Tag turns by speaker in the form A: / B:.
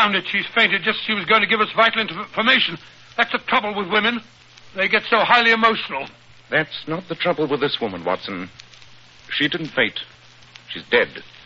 A: Confound it, she's fainted just as she was going to give us vital information. That's the trouble with women. They get so highly emotional.
B: That's not the trouble with this woman, Watson. She didn't faint. She's dead.